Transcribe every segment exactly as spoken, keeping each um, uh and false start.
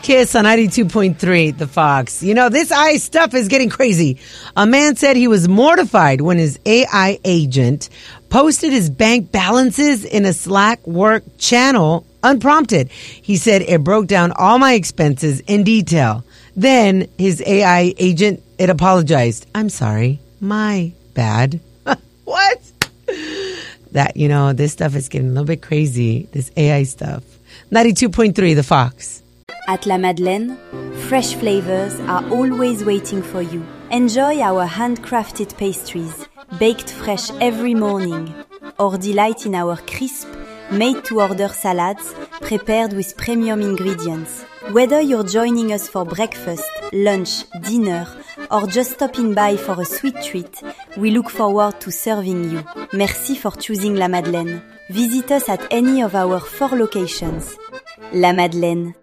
Kiss on ninety-two point three, The Fox. You know, this A I stuff is getting crazy. A man said he was mortified when his A I agent posted his bank balances in a Slack work channel unprompted. He said it broke down all my expenses in detail. Then his A I agent, it apologized. I'm sorry. My bad. What? That, you know, this stuff is getting a little bit crazy. This A I stuff. ninety-two point three, The Fox. At La Madeleine, fresh flavors are always waiting for you. Enjoy our handcrafted pastries, baked fresh every morning, or delight in our crisp, made-to-order salads prepared with premium ingredients. Whether you're joining us for breakfast, lunch, dinner, or just stopping by for a sweet treat, we look forward to serving you. Merci for choosing La Madeleine. Visit us at any of our four locations. La Madeleine.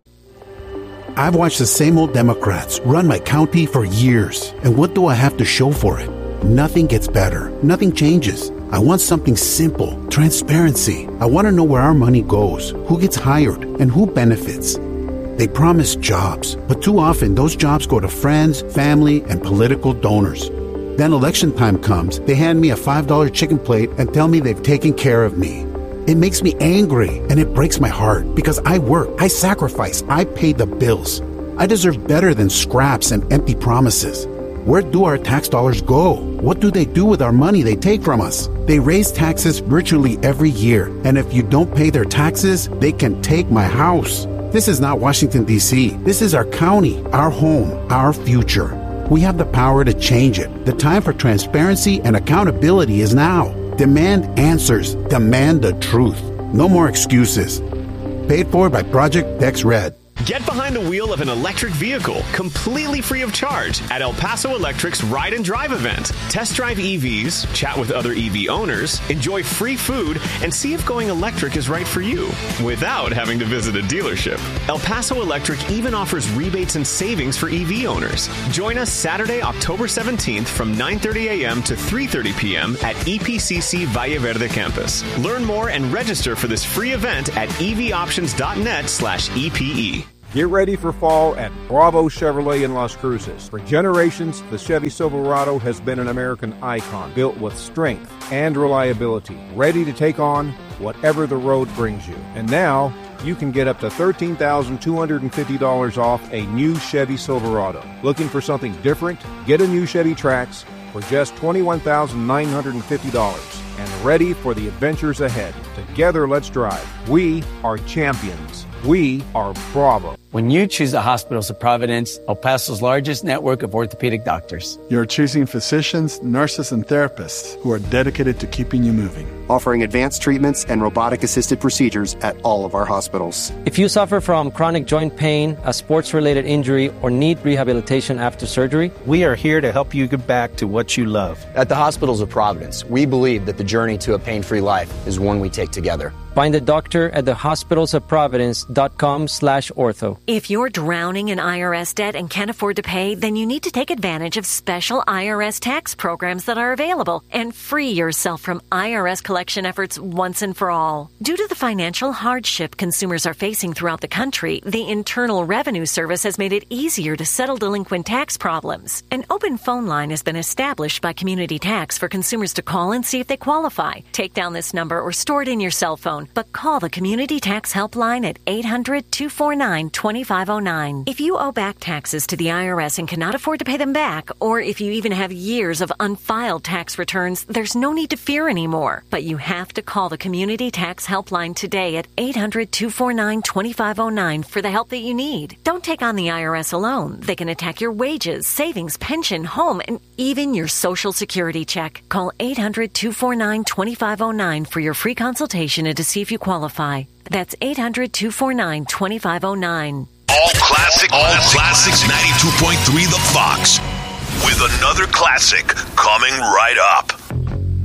I've watched the same old Democrats run my county for years. And what do I have to show for it? Nothing gets better. Nothing changes. I want something simple. Transparency. I want to know where our money goes, who gets hired, and who benefits. They promise jobs, but too often those jobs go to friends, family, and political donors. Then election time comes, they hand me a five dollar chicken plate and tell me they've taken care of me. It makes me angry, and it breaks my heart because I work, I sacrifice, I pay the bills. I deserve better than scraps and empty promises. Where do our tax dollars go? What do they do with our money they take from us? They raise taxes virtually every year, and if you don't pay their taxes, they can take my house. This is not Washington, D C This is our county, our home, our future. We have the power to change it. The time for transparency and accountability is now. Demand answers. Demand the truth. No more excuses. Paid for by Project Dex Red. Get behind the wheel of an electric vehicle completely free of charge at El Paso Electric's Ride and Drive event. Test drive E Vs, chat with other E V owners, enjoy free food, and see if going electric is right for you without having to visit a dealership. El Paso Electric even offers rebates and savings for E V owners. Join us Saturday, October seventeenth from nine thirty a.m. to three thirty p.m. at E P C C Valle Verde campus. Learn more and register for this free event at evoptions.net slash EPE. Get ready for fall at Bravo Chevrolet in Las Cruces. For generations, the Chevy Silverado has been an American icon, built with strength and reliability, ready to take on whatever the road brings you. And now, you can get up to thirteen thousand two hundred fifty dollars off a new Chevy Silverado. Looking for something different? Get a new Chevy Trax for just twenty-one thousand nine hundred fifty dollars. And ready for the adventures ahead. Together, let's drive. We are champions. We are Bravo. When you choose the Hospitals of Providence, El Paso's largest network of orthopedic doctors. You're choosing physicians, nurses, and therapists who are dedicated to keeping you moving. Offering advanced treatments and robotic-assisted procedures at all of our hospitals. If you suffer from chronic joint pain, a sports-related injury, or need rehabilitation after surgery, we are here to help you get back to what you love. At the Hospitals of Providence, we believe that the journey to a pain-free life is one we take together. Find a doctor at the hospitals of providence dot com slash ortho. If you're drowning in I R S debt and can't afford to pay, then you need to take advantage of special I R S tax programs that are available and free yourself from I R S collection efforts once and for all. Due to the financial hardship consumers are facing throughout the country, the Internal Revenue Service has made it easier to settle delinquent tax problems. An open phone line has been established by Community Tax for consumers to call and see if they qualify. Take down this number or store it in your cell phone, but call the Community Tax Helpline at eight hundred, two four nine, two five zero nine. If you owe back taxes to the I R S and cannot afford to pay them back, or if you even have years of unfiled tax returns, there's no need to fear anymore. But you have to call the Community Tax Helpline today at eight hundred, two four nine, two five zero nine for the help that you need. Don't take on the I R S alone. They can attack your wages, savings, pension, home, and even your Social Security check. Call eight hundred, two four nine, two five zero nine for your free consultation and to see if you qualify. That's eight hundred, two four nine, two five zero nine. All classic, all classics, ninety-two point three The Fox. With another classic coming right up.